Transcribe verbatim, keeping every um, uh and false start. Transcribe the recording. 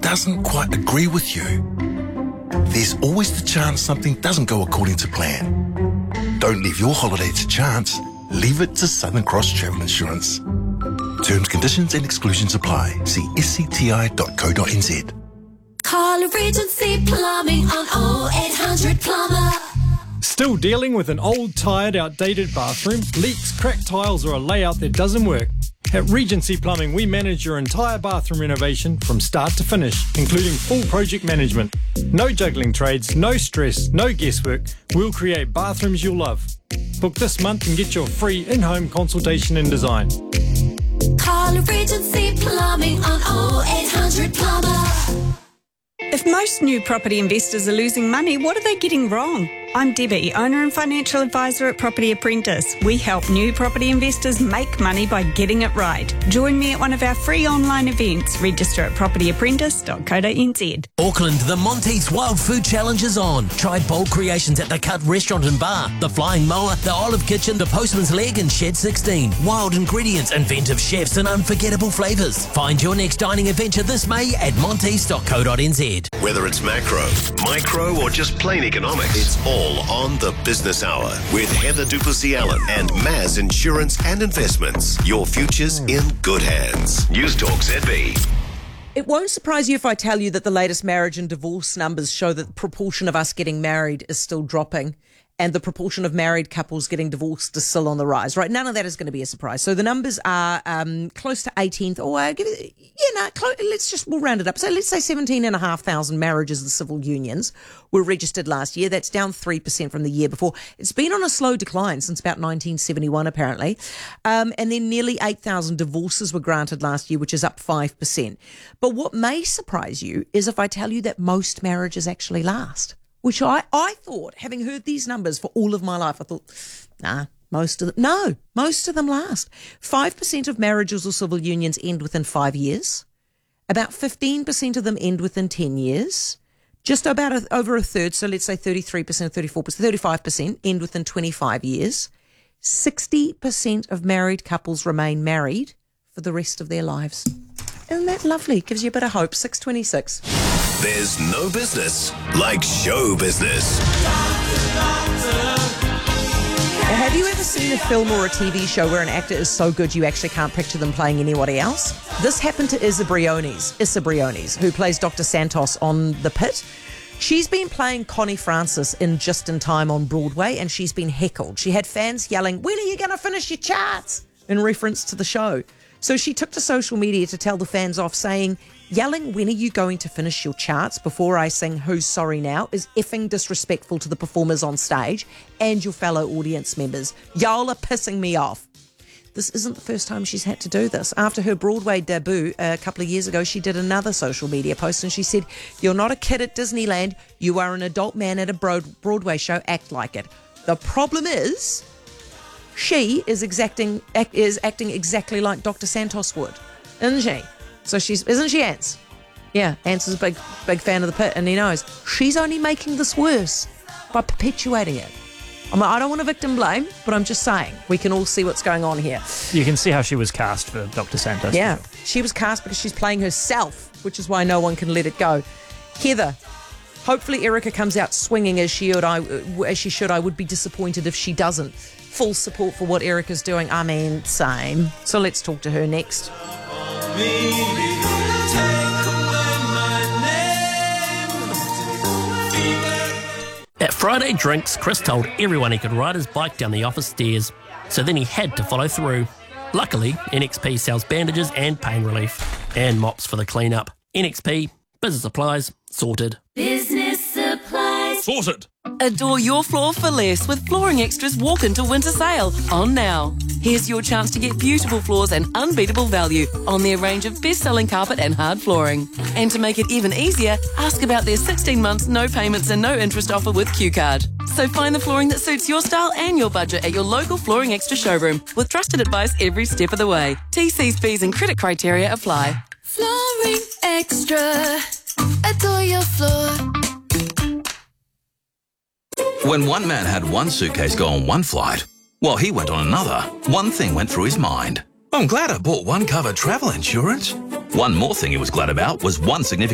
doesn't quite agree with you, there's always the chance something doesn't go according to plan. Don't leave your holiday to chance. Leave it to Southern Cross Travel Insurance. Terms, conditions and exclusions apply. See s c t i dot co dot n z. Call Regency Plumbing on oh eight hundred plumber. Still dealing with an old, tired, outdated bathroom? Leaks, cracked tiles or a layout that doesn't work? At Regency Plumbing, we manage your entire bathroom renovation from start to finish, including full project management. No juggling trades, no stress, no guesswork. We'll create bathrooms you'll love. Book this month and get your free in-home consultation and design. Call Regency Plumbing on oh eight hundred plumber. If most new property investors are losing money, what are they getting wrong? I'm Debbie, owner and financial advisor at Property Apprentice. We help new property investors make money by getting it right. Join me at one of our free online events. Register at property apprentice dot co dot n z. Auckland, the Monteith's Wild Food Challenge is on. Try bold creations at the Cut Restaurant and Bar, the Flying Mower, the Olive Kitchen, the Postman's Leg and Shed sixteen. Wild ingredients, inventive chefs and unforgettable flavours. Find your next dining adventure this May at monteiths dot co dot n z. Whether it's macro, micro or just plain economics, it's all on the Business Hour with Heather Duplessis-Allen and Maz Insurance and Investments. Your future's in good hands. News Talk Z B. It won't surprise you if I tell you that the latest marriage and divorce numbers show that the proportion of us getting married is still dropping and the proportion of married couples getting divorced is still on the rise, right? None of that is going to be a surprise. So the numbers are um, close to eighteenth, or uh, give it, yeah, no, close, let's just, we'll round it up. So let's say seventeen and a half thousand marriages and civil unions were registered last year. That's down three percent from the year before. It's been on a slow decline since about nineteen seventy-one, apparently. Um, and then nearly eight thousand divorces were granted last year, which is up five percent. But what may surprise you is if I tell you that most marriages actually last. Which I, I thought, having heard these numbers for all of my life, I thought, nah, most of them, no, most of them last. five percent of marriages or civil unions end within five years. About fifteen percent of them end within ten years. Just about a, over a third, so let's say thirty-three percent, thirty-four percent, thirty-five percent end within twenty-five years. sixty percent of married couples remain married for the rest of their lives. Isn't that lovely? Gives you a bit of hope. six twenty-six. There's no business like show business. Now, have you ever seen a film or a T V show where an actor is so good you actually can't picture them playing anybody else? This happened to Issa Briones, Issa Briones, who plays Doctor Santos on The Pit. She's been playing Connie Francis in Just in Time on Broadway, and she's been heckled. She had fans yelling, "When are you going to finish your charts?" in reference to the show. So she took to social media to tell the fans off, saying, "Yelling, when are you going to finish your charts before I sing Who's Sorry Now is effing disrespectful to the performers on stage and your fellow audience members. Y'all are pissing me off." This isn't the first time she's had to do this. After her Broadway debut a couple of years ago, she did another social media post and she said, "You're not a kid at Disneyland. You are an adult man at a Broadway show. Act like it." The problem is, she is exacting is acting exactly like Doctor Santos would, isn't she? So she's, isn't she, Ants? Yeah, Ants is a big, big fan of The Pit, and he knows she's only making this worse by perpetuating it. I mean, I don't want to victim blame, but I'm just saying we can all see what's going on here. You can see how she was cast for Doctor Santos. Yeah, she was cast because she's playing herself, which is why no one can let it go. Heather, hopefully Erica comes out swinging as she should. I, as she should. I would be disappointed if she doesn't. Full support for what Erica's doing. I mean, same. So let's talk to her next. At Friday Drinks, Chris told everyone he could ride his bike down the office stairs, so then he had to follow through. Luckily, N X P sells bandages and pain relief, and mops for the clean-up. N X P, business supplies, sorted. Business supplies. Sorted. Adore your floor for less with Flooring Extra's Walk Into Winter Sale on now. Here's your chance to get beautiful floors and unbeatable value on their range of best-selling carpet and hard flooring. And to make it even easier, ask about their sixteen months no payments and no interest offer with Q Card. So find the flooring that suits your style and your budget at your local Flooring Extra showroom with trusted advice every step of the way. T Cs, fees and credit criteria apply. Flooring Extra. Adore your floor. When one man had one suitcase go on one flight, while he went on another, one thing went through his mind. I'm glad I bought one cover travel insurance. One more thing he was glad about was one significant